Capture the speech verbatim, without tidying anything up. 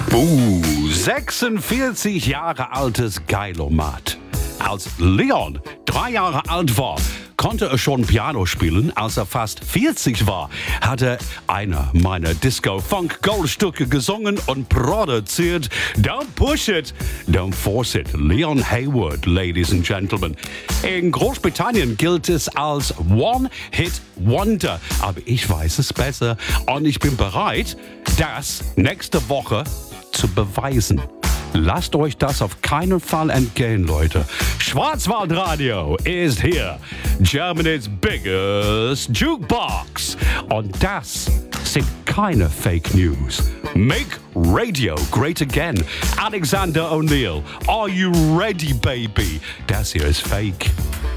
Uh, sechsundvierzig Jahre altes Geilomat. Als Leon drei Jahre alt war, konnte er schon Piano spielen. Als er fast vierzig war, hat er einer meiner Disco-Funk-Goldstücke gesungen und produziert. Don't push it, don't force it. Leon Hayward, ladies and gentlemen. In Großbritannien gilt es als One-Hit-Wonder. Aber ich weiß es besser und ich bin bereit, das nächste Woche zu beweisen. Lasst euch das auf keinen Fall entgehen, Leute. Schwarzwaldradio ist hier. Germany's biggest jukebox. Und das sind keine Fake News. Make radio great again. Alexander O'Neill, are you ready, baby? Das hier ist Fake.